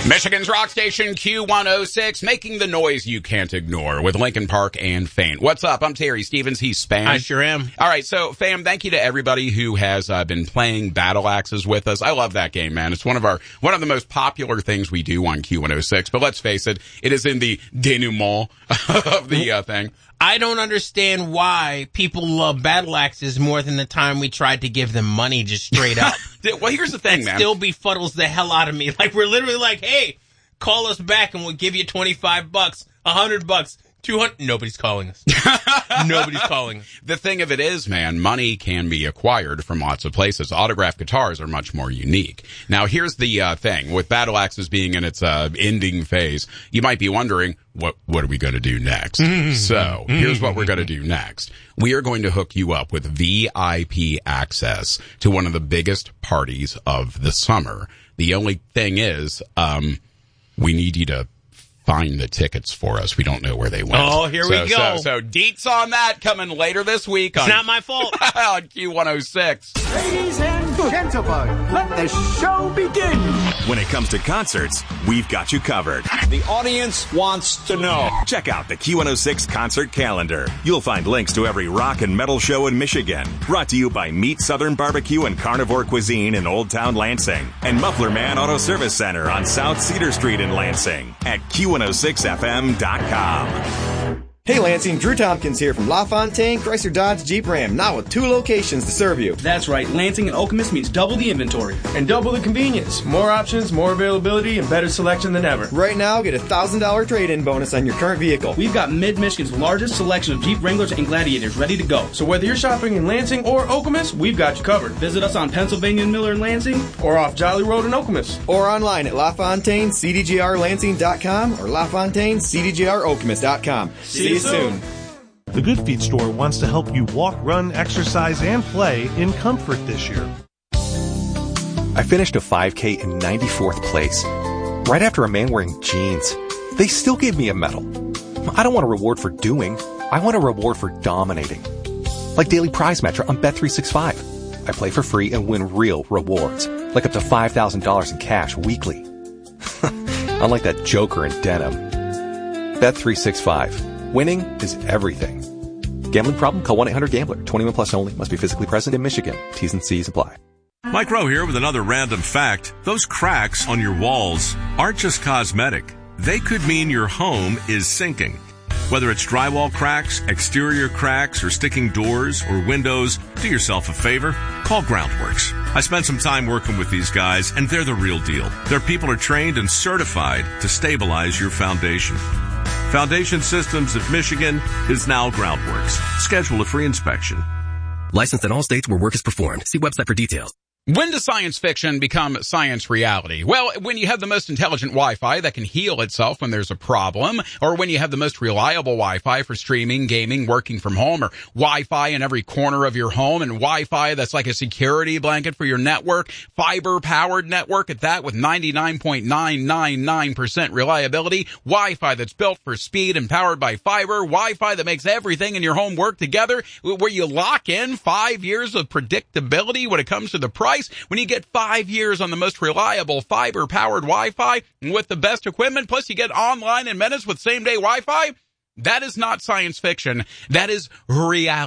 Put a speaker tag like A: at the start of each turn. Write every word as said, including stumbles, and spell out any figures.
A: Michigan's rock station Q one oh six, making the noise you can't ignore with Linkin Park and Faint. What's up? I'm Terry Stevens. He's Spam.
B: I sure am.
A: All right, so fam, thank you to everybody who has uh, been playing Battle Axes with us. I love that game, man. It's one of our one of the most popular things we do on Q one oh six. But let's face it, it is in the denouement of the uh, thing.
B: I don't understand why people love battle axes more than the time we tried to give them money just straight up.
A: Well, here's the thing,
B: that
A: man.
B: Still befuddles the hell out of me. Like, we're literally like, hey, call us back and we'll give you twenty-five bucks, one hundred bucks, two hundred. Nobody's calling us. Nobody's calling us.
A: The thing of it is, man, money can be acquired from lots of places. Autographed guitars are much more unique. Now, here's the uh, thing. With Battle Axes being in its uh, ending phase, you might be wondering, what what are we going to do next? So, here's what we're going to do next. We are going to hook you up with V I P access to one of the biggest parties of the summer. The only thing is, um, we need you to find the tickets for us. We don't know where they went.
B: Oh, here
A: so,
B: we go.
A: So, so deets on that coming later this week. On,
B: it's not my fault.
A: on Q one oh six.
C: Ladies and gentlemen, let the show begin.
D: When it comes to concerts, we've got you covered.
E: The audience wants to know.
D: Check out the Q one oh six concert calendar. You'll find links to every rock and metal show in Michigan. Brought to you by Meat Southern Barbecue and Carnivore Cuisine in Old Town Lansing. And Muffler Man Auto Service Center on South Cedar Street in Lansing at Q one oh six F M dot com.
F: Hey Lansing, Drew Tompkins here from LaFontaine Chrysler Dodge Jeep Ram, now with two locations to serve you.
G: That's right, Lansing and Okemos means double the inventory.
H: And double the convenience. More options, more availability, and better selection than ever.
F: Right now, get a one thousand dollars trade-in bonus on your current vehicle.
G: We've got Mid-Michigan's largest selection of Jeep Wranglers and Gladiators ready to go.
H: So whether you're shopping in Lansing or Okemos, we've got you covered.
G: Visit us on Pennsylvania and Miller in Lansing,
H: or off Jolly Road in Okemos.
F: Or online at LaFontaine C D G R Lansing dot com or LaFontaine C D G R Okemos dot com.
H: See, See you soon. soon.
I: The Good Feet store wants to help you walk, run, exercise, and play in comfort this year.
J: I finished a five K in ninety-fourth place, right after a man wearing jeans. They still gave me a medal. I don't want a reward for doing. I want a reward for dominating. Like Daily Prize Matcher on Bet three sixty-five. I play for free and win real rewards, like up to five thousand dollars in cash weekly. Unlike that joker in denim. Bet three sixty-five. Winning is everything. Gambling problem? Call one eight hundred gambler. twenty-one plus only. Must be physically present in Michigan. T's and C's apply.
K: Mike Rowe here with another random fact. Those cracks on your walls aren't just cosmetic. They could mean your home is sinking. Whether it's drywall cracks, exterior cracks, or sticking doors or windows, do yourself a favor. Call Groundworks. I spent some time working with these guys, and they're the real deal. Their people are trained and certified to stabilize your foundation. Foundation Systems of Michigan is now Groundworks. Schedule a free inspection.
L: Licensed in all states where work is performed. See website for details.
A: When does science fiction become science reality? Well, when you have the most intelligent Wi-Fi that can heal itself when there's a problem, or when you have the most reliable Wi-Fi for streaming, gaming, working from home, or Wi-Fi in every corner of your home, and Wi-Fi that's like a security blanket for your network, fiber-powered network at that with ninety-nine point nine nine nine percent reliability, Wi-Fi that's built for speed and powered by fiber, Wi-Fi that makes everything in your home work together, where you lock in five years of predictability when it comes to the price. When you get five years on the most reliable fiber-powered Wi-Fi with the best equipment, plus you get online in minutes with same-day Wi-Fi, that is not science fiction. That is reality.